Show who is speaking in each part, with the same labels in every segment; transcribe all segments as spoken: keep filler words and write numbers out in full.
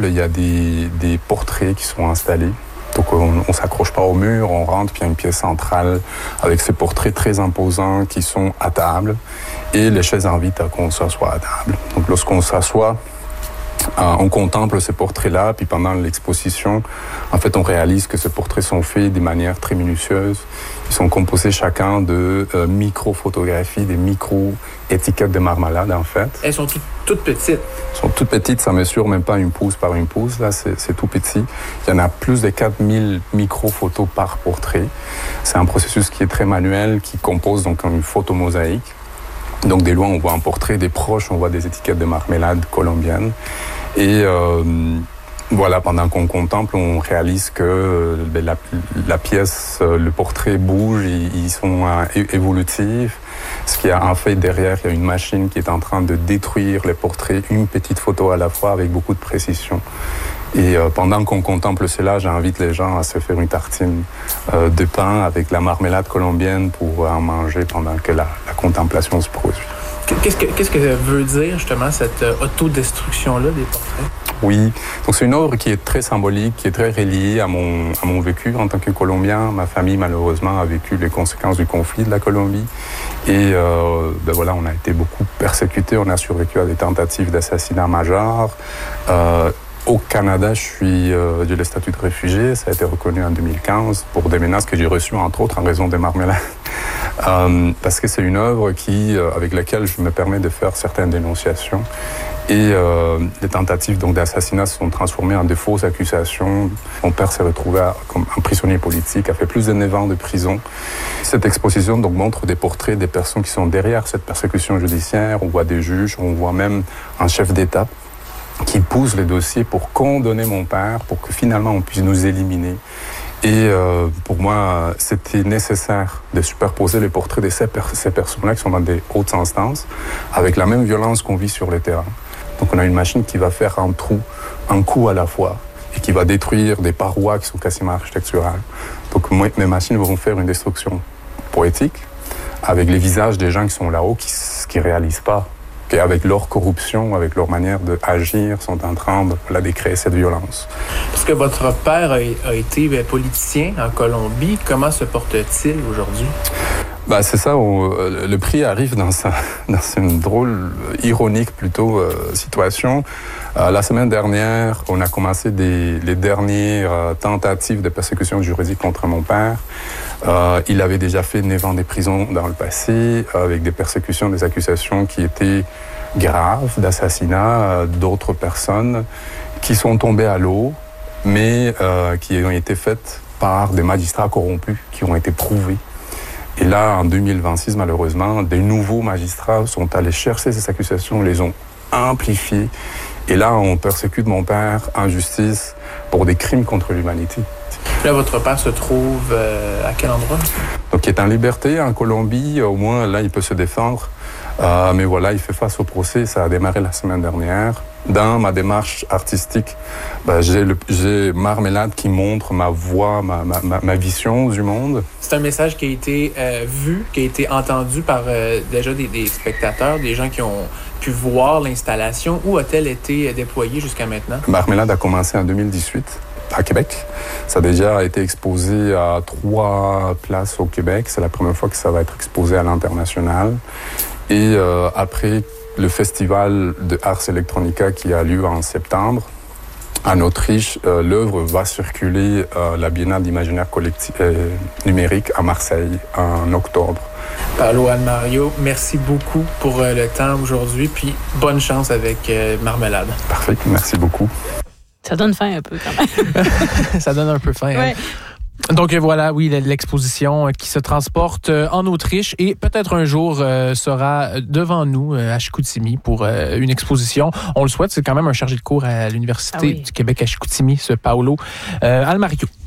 Speaker 1: il y a des, des portraits qui sont installés. Donc on ne s'accroche pas au mur, on rentre, puis il y a une pièce centrale avec ces portraits très imposants qui sont à table. Et les chaises invitent à qu'on s'assoie à table. Donc lorsqu'on s'assoit, euh, on contemple ces portraits-là, puis pendant l'exposition, en fait, on réalise que ces portraits sont faits de manière très minutieuse. Ils sont composés chacun de euh, micro-photographies, des micro-étiquettes de marmelade, en fait.
Speaker 2: Elles sont toutes, toutes petites.
Speaker 1: Elles sont toutes petites, ça mesure même pas une pouce par une pouce, là, c'est, c'est tout petit. Il y en a plus de quatre mille micro-photos par portrait. C'est un processus qui est très manuel, qui compose donc une photo mosaïque. Donc, des loin, on voit un portrait, des proches, on voit des étiquettes de marmelade colombienne. Et euh, voilà, pendant qu'on contemple, on réalise que euh, la, la pièce, euh, le portrait bouge, ils, ils sont euh, évolutifs. Ce qui a en fait derrière, il y a une machine qui est en train de détruire les portraits, une petite photo à la fois, avec beaucoup de précision. Et euh, pendant qu'on contemple cela, j'invite les gens à se faire une tartine euh, de pain avec la marmelade colombienne pour en manger pendant que la, la contemplation se produit.
Speaker 2: Qu'est-ce que, qu'est-ce que veut dire justement cette euh, autodestruction-là des portraits?
Speaker 1: Oui, donc c'est une œuvre qui est très symbolique, qui est très reliée à mon, à mon vécu en tant que Colombien. Ma famille, malheureusement, a vécu les conséquences du conflit de la Colombie. Et euh, ben voilà, on a été beaucoup persécutés, on a survécu à des tentatives d'assassinat majeurs. Euh, Au Canada, je suis, euh, j'ai le statut de réfugié. Ça a été reconnu en deux mille quinze pour des menaces que j'ai reçues, entre autres, en raison des marmelades. euh, parce que c'est une œuvre qui, euh, avec laquelle je me permets de faire certaines dénonciations. Et euh, les tentatives donc, d'assassinat se sont transformées en de fausses accusations. Mon père s'est retrouvé à, comme un prisonnier politique, a fait plus de neuf ans de prison. Cette exposition donc, montre des portraits des personnes qui sont derrière cette persécution judiciaire. On voit des juges, on voit même un chef d'État qui pousse les dossiers pour condamner mon père, pour que finalement on puisse nous éliminer. Et euh, pour moi, c'était nécessaire de superposer les portraits de ces, per- ces personnes-là qui sont dans des hautes instances avec la même violence qu'on vit sur le terrain. Donc on a une machine qui va faire un trou, un coup à la fois, et qui va détruire des parois qui sont quasiment architecturales. Donc moi, mes machines vont faire une destruction poétique avec les visages des gens qui sont là-haut, qui ne réalisent pas et avec leur corruption, avec leur manière d'agir, sont en train de, là, de créer cette violence.
Speaker 2: Parce que votre père a, a été politicien en Colombie. Comment se porte-t-il aujourd'hui?
Speaker 1: Ben, c'est ça, on, le prix arrive dans, sa, dans une drôle, ironique plutôt, euh, situation. Euh, la semaine dernière, on a commencé des, les dernières euh, tentatives de persécution juridique contre mon père. Euh, il avait déjà fait neuf ans de prison dans le passé, euh, avec des persécutions, des accusations qui étaient graves, d'assassinat euh, d'autres personnes qui sont tombées à l'eau, mais euh, qui ont été faites par des magistrats corrompus, qui ont été prouvés. Et là, en deux mille vingt-six, malheureusement, des nouveaux magistrats sont allés chercher ces accusations, les ont amplifiées. Et là, on persécute mon père en justice pour des crimes contre l'humanité.
Speaker 2: Là, votre père se trouve euh, à quel endroit?
Speaker 1: Donc, il est en liberté en Colombie. Au moins, là, il peut se défendre. Euh, mais voilà, il fait face au procès. Ça a démarré la semaine dernière. Dans ma démarche artistique, ben, j'ai, le, j'ai Marmelade qui montre ma voix, ma, ma, ma vision du monde.
Speaker 2: C'est un message qui a été euh, vu, qui a été entendu par euh, déjà des, des spectateurs, des gens qui ont pu voir l'installation. Où a-t-elle été déployée jusqu'à maintenant?
Speaker 1: Marmelade a commencé en deux mille dix-huit à Québec. Ça a déjà été exposé à trois places au Québec. C'est la première fois que ça va être exposé à l'international. Et euh, après le festival de Ars Electronica qui a lieu en septembre, en Autriche, euh, l'œuvre va circuler à la Biennale d'imaginaire collectif euh, numérique à Marseille en octobre.
Speaker 2: Paolo Almario, merci beaucoup pour euh, le temps aujourd'hui, puis bonne chance avec euh, Marmelade.
Speaker 1: Parfait, merci beaucoup.
Speaker 3: Ça donne faim un peu quand même.
Speaker 2: Ça donne un peu faim.
Speaker 3: Ouais.
Speaker 2: Hein? Donc voilà, oui, l'exposition qui se transporte en Autriche et peut-être un jour euh, sera devant nous à Chicoutimi pour euh, une exposition. On le souhaite, c'est quand même un chargé de cours à l'Université ah oui. du Québec à Chicoutimi, ce Paolo euh, Almario.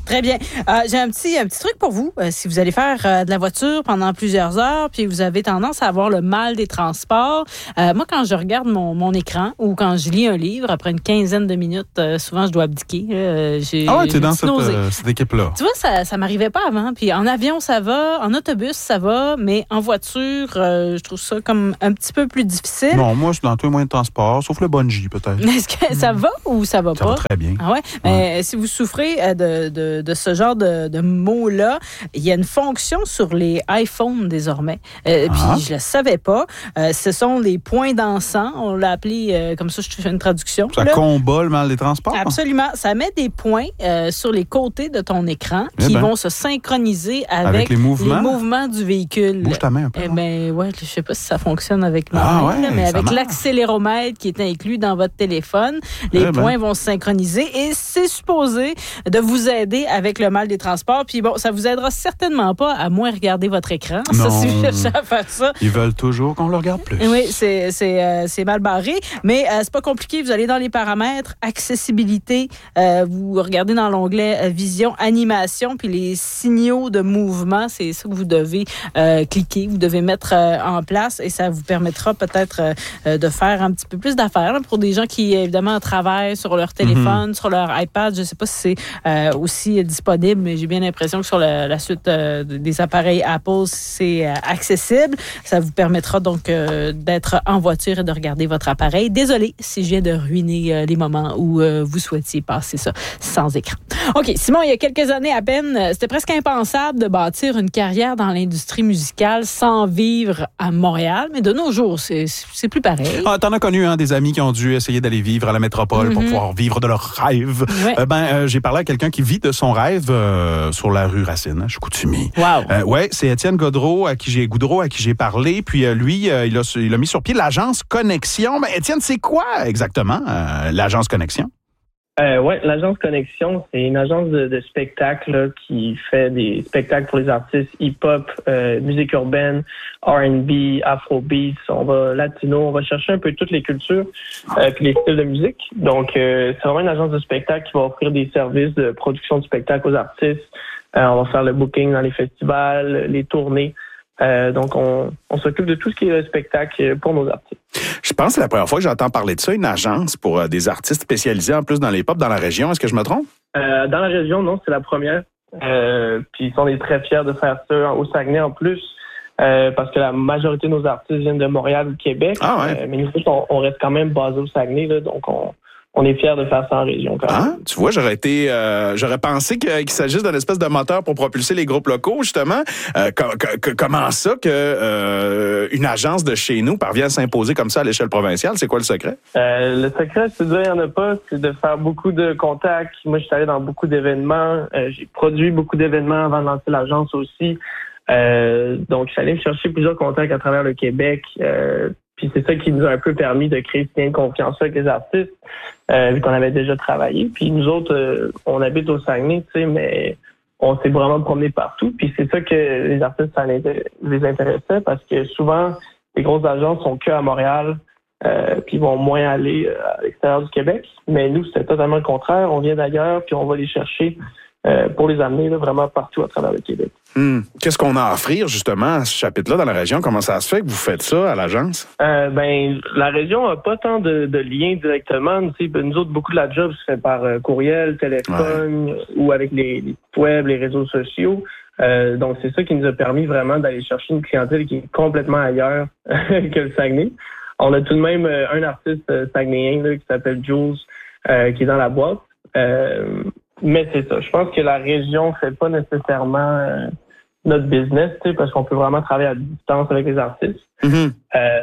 Speaker 3: Très bien. Euh, j'ai un petit, un petit truc pour vous. Euh, si vous allez faire euh, de la voiture pendant plusieurs heures, puis vous avez tendance à avoir le mal des transports, euh, moi, quand je regarde mon, mon écran ou quand je lis un livre, après une quinzaine de minutes, euh, souvent, je dois abdiquer. Euh, j'ai,
Speaker 4: ah ouais,
Speaker 3: t'es
Speaker 4: dans cette, euh, cette équipe-là.
Speaker 3: Tu vois, ça, ça m'arrivait pas avant. Puis en avion, ça va. En autobus, ça va. Mais en voiture, euh, je trouve ça comme un petit peu plus difficile.
Speaker 4: Non, moi, je suis dans tous les moyens de transport, sauf le bungee, peut-être.
Speaker 3: Est-ce que ça va ou ça va
Speaker 4: ça
Speaker 3: pas?
Speaker 4: Ça va très bien.
Speaker 3: Ah ouais? Mais ouais. Si vous souffrez de, de, de ce genre de, de mots-là, il y a une fonction sur les iPhones désormais. Euh, ah. Puis je le savais pas. Euh, ce sont les points d'encens. On l'a appelé euh, comme ça, je fais une traduction.
Speaker 4: Ça là. combat le mal des transports?
Speaker 3: Absolument. Ça met des points euh, sur les côtés de ton écran eh qui ben. vont se synchroniser avec,
Speaker 4: avec les, mouvements?
Speaker 3: les mouvements du véhicule.
Speaker 4: Bouge ta main un peu.
Speaker 3: Eh ben, ouais, je sais pas si ça fonctionne avec ma
Speaker 4: ah,
Speaker 3: main,
Speaker 4: ouais,
Speaker 3: là, mais avec l'accéléromètre qui est inclus dans votre téléphone, les eh points ben. vont se synchroniser et c'est supposé de vous aider avec le mal des transports. Puis bon, ça vous aidera certainement pas à moins regarder votre écran.
Speaker 4: Non.
Speaker 3: Ça, si vous cherchez à faire ça.
Speaker 4: Ils veulent toujours qu'on le regarde plus.
Speaker 3: Oui, c'est, c'est, euh, c'est mal barré, mais euh, c'est pas compliqué. Vous allez dans les paramètres, accessibilité, euh, vous regardez dans l'onglet euh, vision, animation, puis les signaux de mouvement, c'est ça que vous devez euh, cliquer, vous devez mettre euh, en place et ça vous permettra peut-être euh, de faire un petit peu plus d'affaires là, pour des gens qui, évidemment, travaillent sur leur téléphone, mm-hmm. sur leur iPad. Je sais pas si c'est euh, aussi disponible, mais j'ai bien l'impression que sur la, la suite euh, des appareils Apple, c'est euh, accessible. Ça vous permettra donc euh, d'être en voiture et de regarder votre appareil. Désolée si je viens de ruiner euh, les moments où euh, vous souhaitiez passer ça sans écran. OK, Simon, il y a quelques années à peine, c'était presque impensable de bâtir une carrière dans l'industrie musicale sans vivre à Montréal, mais de nos jours, c'est, c'est plus pareil.
Speaker 4: Ah, t'en as connu hein, des amis qui ont dû essayer d'aller vivre à la métropole mm-hmm. pour pouvoir vivre de leur rêve.
Speaker 3: Ouais.
Speaker 4: Euh, ben, euh, j'ai parlé à quelqu'un qui vit de son rêve euh, sur la rue Racine, à Chicoutimi.
Speaker 3: Wow.
Speaker 4: Euh, ouais, c'est Étienne Gaudreau à qui j'ai Goudreau à qui j'ai parlé, puis euh, lui, euh, il, a, il a mis sur pied l'agence Connexion. Ben, Étienne, c'est quoi exactement euh, l'agence Connexion?
Speaker 5: Euh, ouais, l'agence Connexion, c'est une agence de, de spectacle là, qui fait des spectacles pour les artistes hip-hop, euh, musique urbaine, R and B, afrobeats, on va latino, on va chercher un peu toutes les cultures euh, puis les styles de musique. Donc, euh, c'est vraiment une agence de spectacle qui va offrir des services de production de spectacle aux artistes. Euh, on va faire le booking dans les festivals, les tournées. Euh, donc, on, on s'occupe de tout ce qui est le spectacle pour nos artistes.
Speaker 4: Je pense que c'est la première fois que j'entends parler de ça, une agence pour euh, des artistes spécialisés en plus dans les pop dans la région. Est-ce que je me trompe?
Speaker 5: Euh, dans la région, non, c'est la première. Euh, puis on est très fiers de faire ça au Saguenay en plus, euh, parce que la majorité de nos artistes viennent de Montréal ou de Québec.
Speaker 4: Ah ouais.
Speaker 5: Euh, mais nous, on, on reste quand même basé au Saguenay, là, donc on... On est fiers de faire ça en région quand même.
Speaker 4: Ah, tu vois, j'aurais été, euh, j'aurais pensé que, qu'il s'agisse d'une espèce de moteur pour propulser les groupes locaux, justement. Euh, co- co- comment ça que euh, une agence de chez nous parvient à s'imposer comme ça à l'échelle provinciale? C'est quoi le secret?
Speaker 5: Euh, le secret, c'est de dire, il n'y en a pas, c'est de faire beaucoup de contacts. Moi, je suis allé dans beaucoup d'événements. Euh, j'ai produit beaucoup d'événements avant de lancer l'agence aussi. Euh, donc, je suis allé me chercher plusieurs contacts à travers le Québec. Euh, Puis c'est ça qui nous a un peu permis de créer ce lien de confiance avec les artistes, euh, vu qu'on avait déjà travaillé. Puis nous autres, euh, on habite au Saguenay, tu sais, mais on s'est vraiment promené partout. Puis c'est ça que les artistes, ça les intéressait, parce que souvent, les grosses agences sont que à Montréal, euh, puis ils vont moins aller à l'extérieur du Québec. Mais nous, c'était totalement le contraire. On vient d'ailleurs, puis on va les chercher euh, pour les amener là, vraiment partout à travers le Québec.
Speaker 4: Hum. Qu'est-ce qu'on a à offrir, justement, à ce chapitre-là dans la région? Comment ça se fait que vous faites ça à l'agence?
Speaker 5: Euh, ben, la région n'a pas tant de, de liens directement. Tu sais, nous autres, beaucoup de la job se fait par euh, courriel, téléphone, ouais. ou avec les, les web, les réseaux sociaux. Euh, donc, c'est ça qui nous a permis vraiment d'aller chercher une clientèle qui est complètement ailleurs que le Saguenay. On a tout de même euh, un artiste euh, saguenéen là, qui s'appelle Jules, euh, qui est dans la boîte. Euh, mais c'est ça. Je pense que la région fait pas nécessairement euh, notre business, tu sais, parce qu'on peut vraiment travailler à distance avec les artistes.
Speaker 4: Mm-hmm.
Speaker 5: Euh,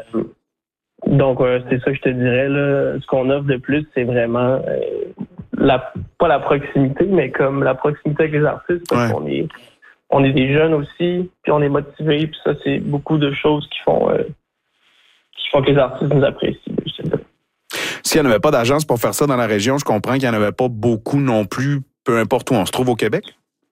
Speaker 5: donc, euh, c'est ça que je te dirais, là. Ce qu'on offre de plus, c'est vraiment euh, la pas la proximité, mais comme la proximité avec les artistes, parce ouais. qu'on est on est des jeunes aussi, puis on est motivés, puis ça, c'est beaucoup de choses qui font euh, qui font que les artistes nous apprécient, je te dirais.
Speaker 4: S'il n'y en avait pas d'agence pour faire ça dans la région, je comprends qu'il n'y en avait pas beaucoup non plus, peu importe où on se trouve au Québec?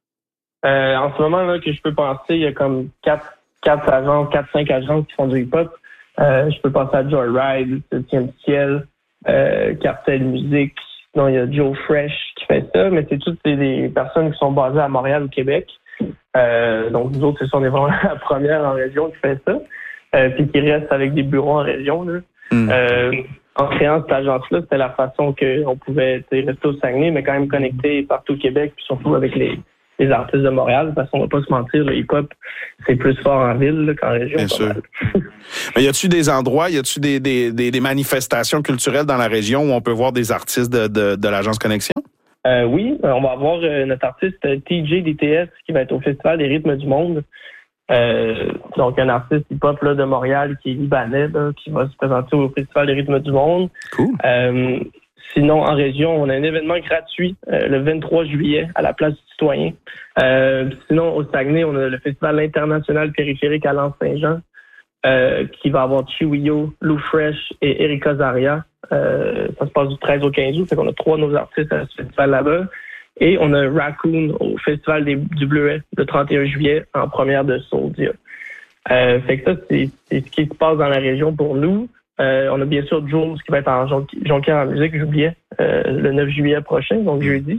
Speaker 5: Euh, en ce moment, là, que je peux penser, il y a comme quatre, quatre agences, quatre, cinq agences qui font du hip-hop. Euh, je peux penser à Joyride, Septième Ciel, euh, Cartel Musique. Sinon, il y a Joe Fresh qui fait ça, mais c'est toutes des, des personnes qui sont basées à Montréal ou Québec. Euh, donc, nous autres, on est vraiment la première en région qui fait ça, euh, puis qui reste avec des bureaux en région. Là. Mm. Euh, en créant cette agence-là, c'était la façon qu'on pouvait rester au Saguenay, mais quand même connecter partout au Québec, puis surtout avec les, les artistes de Montréal, parce qu'on va pas se mentir, le hip-hop, c'est plus fort en ville là, qu'en région.
Speaker 4: Bien sûr. Mais y a-tu des endroits, y a-tu des, des, des, des manifestations culturelles dans la région où on peut voir des artistes de, de, de l'agence Connexion?
Speaker 5: Euh, oui, on va avoir euh, notre artiste T J D T S qui va être au Festival des rythmes du monde. Euh, donc, un artiste hip-hop là, de Montréal qui est libanais, là, qui va se présenter au Festival des rythmes du monde.
Speaker 4: Cool.
Speaker 5: Euh, sinon, en région, on a un événement gratuit euh, le vingt-trois juillet à la Place du Citoyen. Euh, sinon, au Saguenay, on a le Festival international périphérique à L'Anse-Saint-Jean euh, qui va avoir Chiwio, Lou Fresh et Erika Zaria. Euh, ça se passe du treize au quinze août, fait qu'on a trois de nos artistes à ce festival là-bas. Et on a Raccoon au Festival des, du Bleuet le trente et un juillet en première de Soldia. Euh, fait que ça, c'est, c'est ce qui se passe dans la région pour nous. Euh, on a bien sûr Jules qui va être en Jonquière en musique, j'oubliais, euh, le neuf juillet prochain, donc jeudi.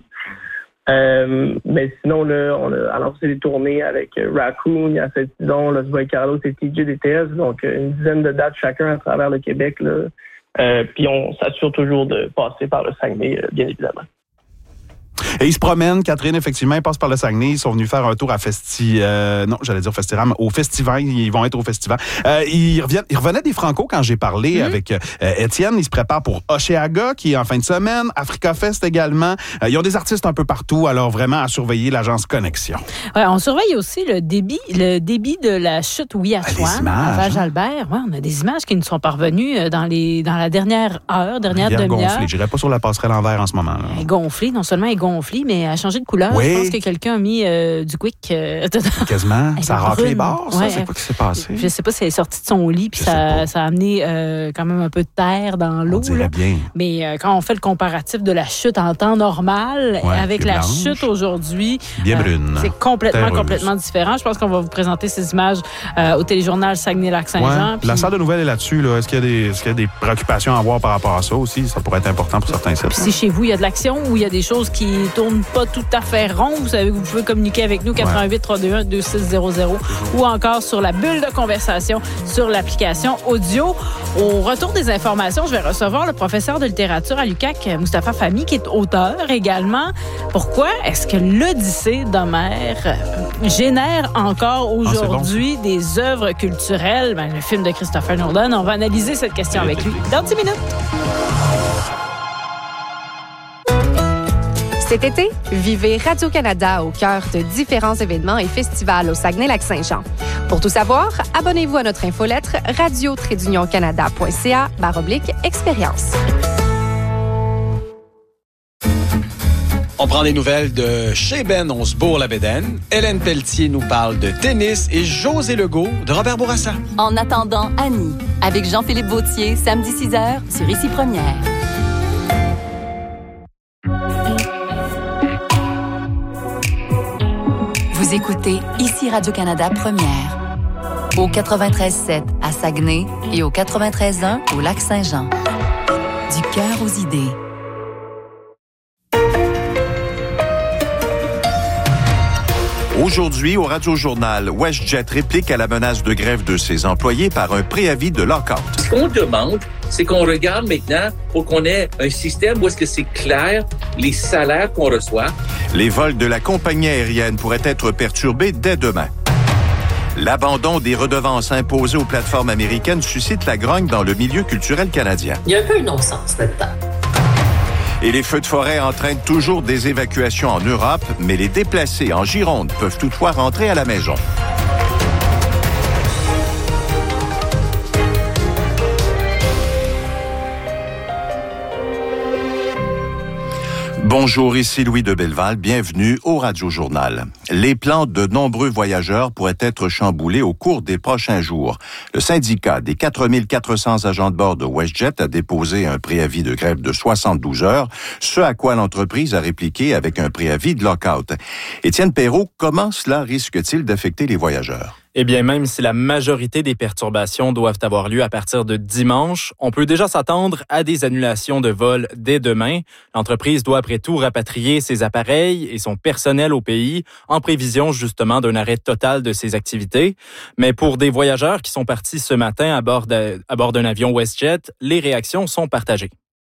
Speaker 5: Euh, mais sinon, là, on a annoncé des tournées avec Raccoon, il y a Saint-Sidon, Los Boy Carlos et T J D T S, donc une dizaine de dates chacun à travers le Québec, là. Euh, puis on s'assure toujours de passer par le Saguenay, euh, bien évidemment.
Speaker 4: Et ils se promènent, Catherine, effectivement, ils passent par le Saguenay, ils sont venus faire un tour à Festi... Euh, non, j'allais dire Festival, mais au Festival, ils vont être au Festival. Euh, ils, reviennent, ils revenaient des Franco quand j'ai parlé mmh. avec euh, Étienne, ils se préparent pour Oshéaga, qui est en fin de semaine, Africa Fest également. Euh, ils ont des artistes un peu partout, alors vraiment à surveiller l'agence Connexion.
Speaker 3: Ouais, on surveille aussi le débit, le débit de la chute Ouiattouane à Val-Jalbert. Ouais, on a des images qui nous sont parvenues dans, les, dans la dernière heure, dernière
Speaker 4: Rivière
Speaker 3: demi-heure.
Speaker 4: Gonflée, je n'irais pas sur la passerelle en verre en ce moment. Là.
Speaker 3: Elle est gonflée, non seulement elle est gonflée, mais elle a changé de couleur.
Speaker 4: Oui.
Speaker 3: Je pense que quelqu'un a mis euh, du quick euh, dedans.
Speaker 4: Quasiment. Ça a rempli les bords, ça?
Speaker 3: Ouais.
Speaker 4: C'est quoi qui s'est passé?
Speaker 3: Je sais pas si elle est sortie de son lit, puis ça, ça a amené euh, quand même un peu de terre dans l'eau.
Speaker 4: On dirait
Speaker 3: là.
Speaker 4: bien.
Speaker 3: Mais euh, quand on fait le comparatif de la chute en temps normal
Speaker 4: ouais,
Speaker 3: avec la
Speaker 4: blanche,
Speaker 3: chute aujourd'hui,
Speaker 4: bien brune.
Speaker 3: Euh, c'est complètement,
Speaker 4: Terreuse.
Speaker 3: complètement différent. Je pense qu'on va vous présenter ces images euh, au téléjournal Saguenay-Lac-Saint-Jean.
Speaker 4: Ouais.
Speaker 3: Puis...
Speaker 4: La salle de nouvelles est là-dessus. Là. Est-ce qu'il y a des, est-ce qu'il y a des préoccupations à avoir par rapport à ça aussi? Ça pourrait être important pour certains sites.
Speaker 3: Puis si chez vous, il y a de l'action ou il y a des choses qui tournent pas tout à fait rond, vous savez que vous pouvez communiquer avec nous, quatre-vingt-huit trois deux un deux six zéro zéro, ou encore sur la bulle de conversation sur l'application audio. Au retour des informations, je vais recevoir le professeur de littérature à l'U Q A C, Mustapha Fahmy, qui est auteur également. Pourquoi est-ce que l'Odyssée d'Homère génère encore aujourd'hui ah, bon, des œuvres culturelles? Ben, le film de Christopher Nolan, on va analyser cette question avec lui dans dix minutes.
Speaker 6: Cet été, vivez Radio-Canada au cœur de différents événements et festivals au Saguenay-Lac-Saint-Jean. Pour tout savoir, abonnez-vous à notre infolettre radio tiret union canada point c a barre oblique expérience.
Speaker 7: On prend des nouvelles de chez Ben Onsbourg-la-Bédaine. Hélène Pelletier nous parle de tennis et José Legault de Robert Bourassa.
Speaker 8: En attendant, Annie, avec Jean-Philippe Vautier, samedi six heures sur Ici Première. Vous écoutez Ici Radio-Canada Première. Au quatre-vingt-treize sept à Saguenay et au quatre-vingt-treize un au Lac-Saint-Jean. Du cœur aux idées.
Speaker 9: Aujourd'hui, au Radio-Journal, WestJet réplique à la menace de grève de ses employés par un préavis de lock-out.
Speaker 10: Ce qu'on demande, c'est qu'on regarde maintenant pour qu'on ait un système où est-ce que c'est clair les salaires qu'on reçoit.
Speaker 9: Les vols de la compagnie aérienne pourraient être perturbés dès demain. L'abandon des redevances imposées aux plateformes américaines suscite la grogne dans le milieu culturel canadien.
Speaker 11: Il y a un peu un non-sens là-dedans.
Speaker 9: Et les feux de forêt entraînent toujours des évacuations en Europe, mais les déplacés en Gironde peuvent toutefois rentrer à la maison. Bonjour, ici Louis de Belleval. Bienvenue au Radio-Journal. Les plans de nombreux voyageurs pourraient être chamboulés au cours des prochains jours. Le syndicat des quatre mille quatre cents agents de bord de WestJet a déposé un préavis de grève de soixante-douze heures, ce à quoi l'entreprise a répliqué avec un préavis de lock-out. Étienne Perrault, comment cela risque-t-il d'affecter les voyageurs?
Speaker 11: Eh bien, même si la majorité des perturbations doivent avoir lieu à partir de dimanche, on peut déjà s'attendre à des annulations de vols dès demain. L'entreprise doit après tout rapatrier ses appareils et son personnel au pays en prévision justement d'un arrêt total de ses activités. Mais pour des voyageurs qui sont partis ce matin à bord, de, à bord d'un avion WestJet, les réactions sont partagées.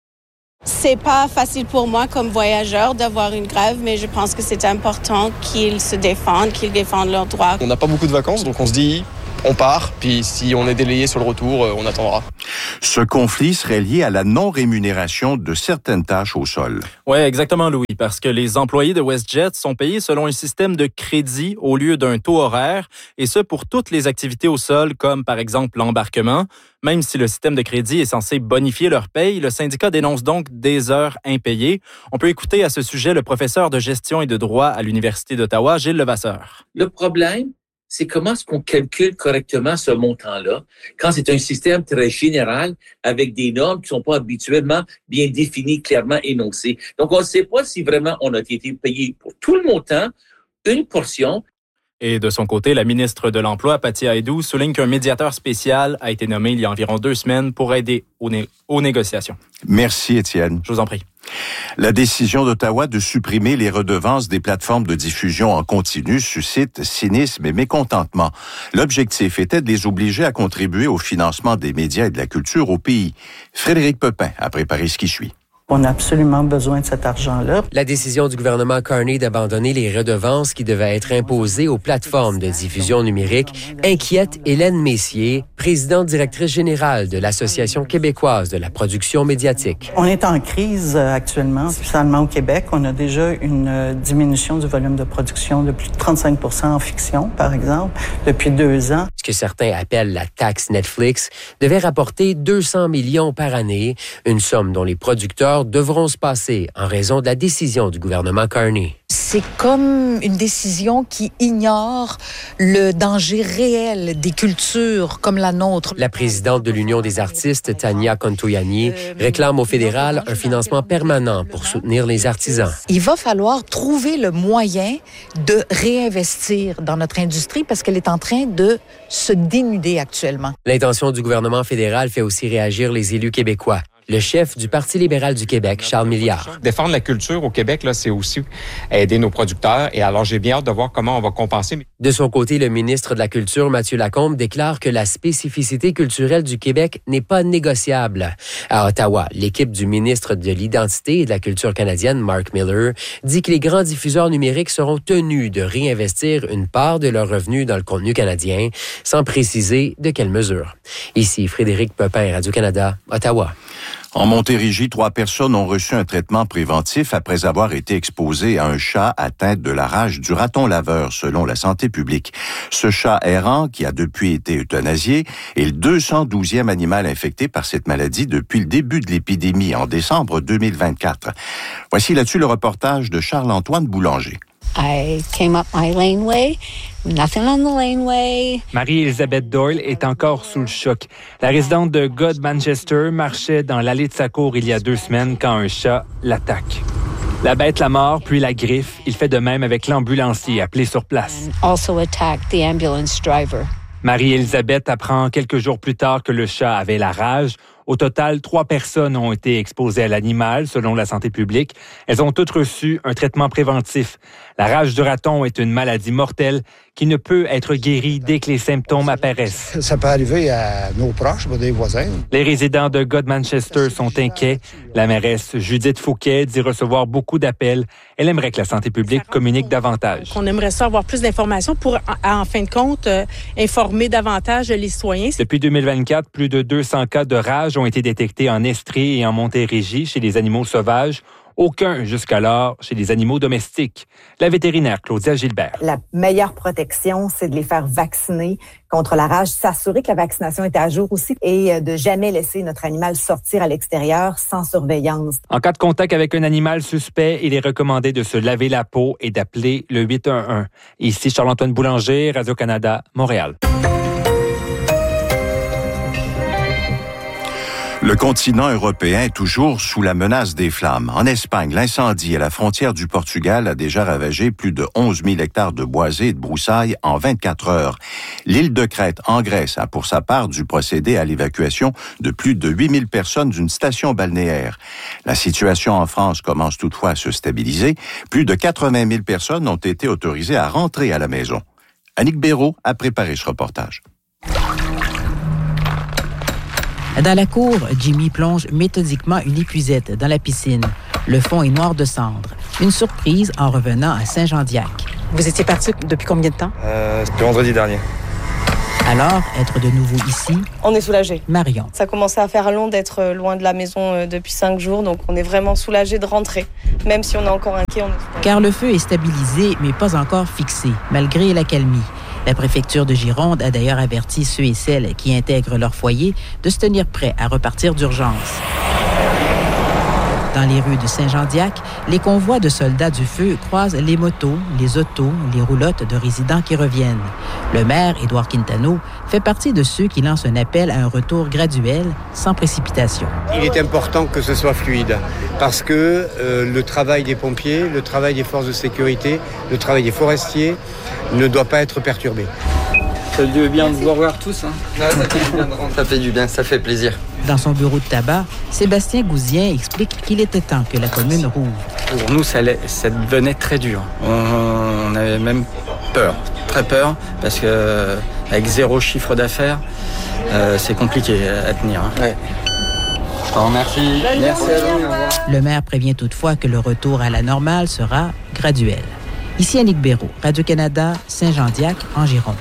Speaker 12: C'est pas facile pour moi comme voyageur d'avoir une grève, mais je pense que c'est important qu'ils se défendent, qu'ils défendent leurs droits.
Speaker 13: On n'a pas beaucoup de vacances, donc on se dit, on part, puis si on est délayé sur le retour, on attendra.
Speaker 9: Ce conflit serait lié à la non-rémunération de certaines tâches au sol.
Speaker 11: Oui, exactement, Louis, parce que les employés de WestJet sont payés selon un système de crédit au lieu d'un taux horaire, et ce pour toutes les activités au sol, comme par exemple l'embarquement. Même si le système de crédit est censé bonifier leur paye, le syndicat dénonce donc des heures impayées. On peut écouter à ce sujet le professeur de gestion et de droit à l'Université d'Ottawa, Gilles Levasseur.
Speaker 10: Le problème, c'est comment est-ce qu'on calcule correctement ce montant-là quand c'est un système très général avec des normes qui ne sont pas habituellement bien définies, clairement énoncées. Donc, on ne sait pas si vraiment on a été payé pour tout le montant, une portion.
Speaker 11: Et de son côté, la ministre de l'Emploi, Patti Haidou, souligne qu'un médiateur spécial a été nommé il y a environ deux semaines pour aider aux, né- aux négociations.
Speaker 9: Merci, Étienne.
Speaker 11: Je vous en prie.
Speaker 9: La décision d'Ottawa de supprimer les redevances des plateformes de diffusion en continu suscite cynisme et mécontentement. L'objectif était de les obliger à contribuer au financement des médias et de la culture au pays. Frédéric Pepin a préparé ce qui suit.
Speaker 14: On a absolument besoin de cet argent-là.
Speaker 15: La décision du gouvernement Carney d'abandonner les redevances qui devaient être imposées aux plateformes de diffusion numérique inquiète Hélène Messier, présidente directrice générale de l'Association québécoise de la production médiatique.
Speaker 14: On est en crise actuellement, spécialement au Québec. On a déjà une diminution du volume de production de plus de trente-cinq pour cent en fiction, par exemple, depuis deux ans.
Speaker 15: Ce que certains appellent la taxe Netflix devait rapporter deux cents millions par année, une somme dont les producteurs devront se passer en raison de la décision du gouvernement Carney.
Speaker 16: C'est comme une décision qui ignore le danger réel des cultures comme la nôtre.
Speaker 15: La présidente de l'Union des artistes, Tania Contoyani, réclame au fédéral un financement permanent pour soutenir les artisans.
Speaker 16: Il va falloir trouver le moyen de réinvestir dans notre industrie parce qu'elle est en train de se dénuder actuellement.
Speaker 15: L'intention du gouvernement fédéral fait aussi réagir les élus québécois. Le chef du Parti libéral du Québec, Charles Milliard.
Speaker 17: Défendre la culture au Québec, là, c'est aussi aider nos producteurs. Et alors, j'ai bien hâte de voir comment on va compenser.
Speaker 15: De son côté, le ministre de la Culture, Mathieu Lacombe, déclare que la spécificité culturelle du Québec n'est pas négociable. À Ottawa, l'équipe du ministre de l'Identité et de la Culture canadienne, Mark Miller, dit que les grands diffuseurs numériques seront tenus de réinvestir une part de leurs revenus dans le contenu canadien, sans préciser de quelle mesure. Ici, Frédéric Pepin, Radio-Canada, Ottawa.
Speaker 9: En Montérégie, trois personnes ont reçu un traitement préventif après avoir été exposées à un chat atteint de la rage du raton laveur, selon la santé publique. Ce chat errant, qui a depuis été euthanasié, est le deux cent douzième animal infecté par cette maladie depuis le début de l'épidémie en décembre deux mille vingt-quatre. Voici là-dessus le reportage de Charles-Antoine Boulanger.
Speaker 18: I came up my laneway, nothing on the laneway.
Speaker 19: Marie-Élisabeth Doyle est encore sous le choc. La résidente de God Manchester marchait dans l'allée de sa cour il y a deux semaines quand un chat l'attaque. La bête la mord, puis la griffe. Il fait de même avec l'ambulancier appelé sur place.
Speaker 18: Also attacked the ambulance driver.
Speaker 19: Marie-Élisabeth apprend quelques jours plus tard que le chat avait la rage. Au total, trois personnes ont été exposées à l'animal, selon la santé publique. Elles ont toutes reçu un traitement préventif. La rage du raton est une maladie mortelle qui ne peut être guérie dès que les symptômes apparaissent.
Speaker 20: Ça peut arriver à nos proches, des voisins.
Speaker 19: Les résidents de God Manchester sont inquiets. La mairesse Judith Fouquet dit recevoir beaucoup d'appels. Elle aimerait que la santé publique communique davantage.
Speaker 21: On aimerait ça avoir plus d'informations pour, en, en fin de compte, euh, informer davantage les citoyens.
Speaker 19: Depuis deux mille vingt-quatre, plus de deux cents cas de rage ont été détectés en Estrie et en Montérégie chez les animaux sauvages. Aucun jusqu'alors chez les animaux domestiques. La vétérinaire Claudia Gilbert.
Speaker 22: La meilleure protection, c'est de les faire vacciner contre la rage, s'assurer que la vaccination est à jour aussi et de jamais laisser notre animal sortir à l'extérieur sans surveillance.
Speaker 19: En cas de contact avec un animal suspect, il est recommandé de se laver la peau et d'appeler le huit un un. Ici Charles-Antoine Boulanger, Radio-Canada, Montréal.
Speaker 9: Le continent européen est toujours sous la menace des flammes. En Espagne, l'incendie à la frontière du Portugal a déjà ravagé plus de onze mille hectares de boisés et de broussailles en vingt-quatre heures. L'île de Crète, en Grèce, a pour sa part dû procéder à l'évacuation de plus de huit mille personnes d'une station balnéaire. La situation en France commence toutefois à se stabiliser. Plus de quatre-vingt mille personnes ont été autorisées à rentrer à la maison. Annick Béraud a préparé ce reportage.
Speaker 1: Dans la cour, Jimmy plonge méthodiquement une épuisette dans la piscine. Le fond est noir de cendre. Une surprise en revenant à Saint-Jean-d'Iac.
Speaker 2: Vous étiez parti depuis combien de temps?
Speaker 13: Euh, c'était vendredi dernier.
Speaker 1: Alors, être de nouveau ici...
Speaker 23: On est soulagés.
Speaker 1: Marion.
Speaker 23: Ça commençait à faire long d'être loin de la maison depuis cinq jours, donc on est vraiment soulagés de rentrer. Même si on est encore inquiet, on est soulagés.
Speaker 1: Car le feu est stabilisé, mais pas encore fixé, malgré l'accalmie. La préfecture de Gironde a d'ailleurs averti ceux et celles qui intègrent leur foyer de se tenir prêts à repartir d'urgence. Dans les rues de Saint-Jean-d'Iac, les convois de soldats du feu croisent les motos, les autos, les roulottes de résidents qui reviennent. Le maire, Édouard Quintano, fait partie de ceux qui lancent un appel à un retour graduel, sans précipitation.
Speaker 24: Il est important que ce soit fluide, parce que euh, le travail des pompiers, le travail des forces de sécurité, le travail des forestiers ne doit pas être perturbé.
Speaker 25: Ça fait du bien de vous revoir tous. Hein.
Speaker 24: Non, ça fait du bien de rentrer.
Speaker 25: Ça fait du bien, ça fait plaisir.
Speaker 1: Dans son bureau de tabac, Sébastien Gouzien explique qu'il était temps que la commune rouvre.
Speaker 25: Pour nous, ça, ça devenait très dur. On, on avait même peur, très peur, parce que avec zéro chiffre d'affaires, euh, c'est compliqué à tenir. Hein. Ouais. Je te remercie. Merci à vous.
Speaker 1: Le maire prévient toutefois que le retour à la normale sera graduel. Ici Annick Béraud, Radio-Canada, Saint-Jean-d'Iac, en Gironde.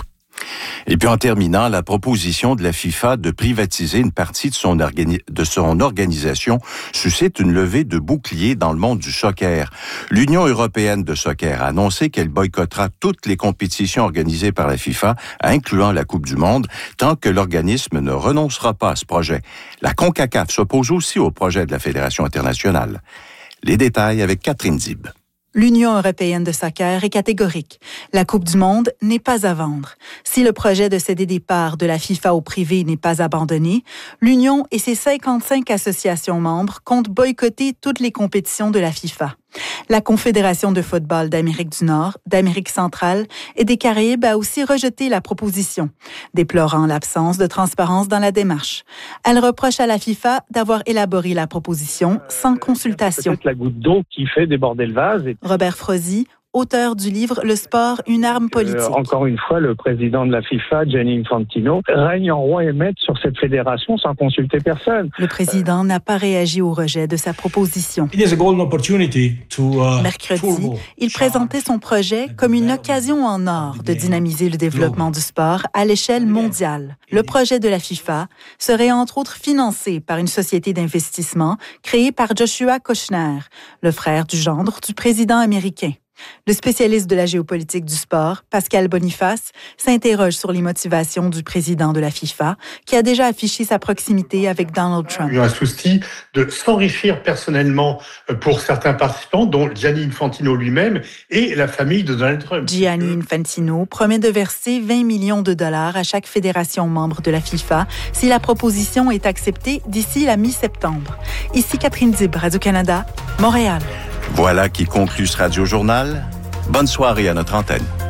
Speaker 9: Et puis en terminant, la proposition de la FIFA de privatiser une partie de son, organi- de son organisation suscite une levée de boucliers dans le monde du soccer. L'Union européenne de soccer a annoncé qu'elle boycottera toutes les compétitions organisées par la FIFA, incluant la Coupe du Monde, tant que l'organisme ne renoncera pas à ce projet. La CONCACAF s'oppose aussi au projet de la Fédération internationale. Les détails avec Catherine Zib.
Speaker 26: L'Union européenne de soccer est catégorique. La Coupe du monde n'est pas à vendre. Si le projet de céder des parts de la FIFA au privé n'est pas abandonné, l'Union et ses cinquante-cinq associations membres comptent boycotter toutes les compétitions de la FIFA. La Confédération de football d'Amérique du Nord, d'Amérique centrale et des Caraïbes a aussi rejeté la proposition, déplorant l'absence de transparence dans la démarche. Elle reproche à la FIFA d'avoir élaboré la proposition sans consultation.
Speaker 27: C'est peut-être la goutte d'eau qui fait déborder le vase. Et...
Speaker 26: Robert Frozy, auteur du livre « Le sport, une arme politique
Speaker 27: euh, ». Encore une fois, le président de la FIFA, Gianni Infantino, règne en roi et maître sur cette fédération sans consulter personne.
Speaker 26: Le président n'a pas réagi au rejet de sa proposition.
Speaker 28: It is a golden opportunity to, uh,
Speaker 26: Mercredi, il présentait son projet comme une occasion en or de dynamiser le développement du sport à l'échelle mondiale. Le projet de la FIFA serait entre autres financé par une société d'investissement créée par Joshua Kushner, le frère du gendre du président américain. Le spécialiste de la géopolitique du sport, Pascal Boniface, s'interroge sur les motivations du président de la FIFA, qui a déjà affiché sa proximité avec Donald Trump.
Speaker 29: Il y a un souci de s'enrichir personnellement pour certains participants, dont Gianni Infantino lui-même et la famille de Donald Trump.
Speaker 26: Gianni Infantino promet de verser vingt millions de dollars à chaque fédération membre de la FIFA si la proposition est acceptée d'ici la mi-septembre. Ici Catherine Dib, Radio-Canada, Montréal.
Speaker 9: Voilà qui conclut ce Radio-Journal. Bonne soirée à notre antenne.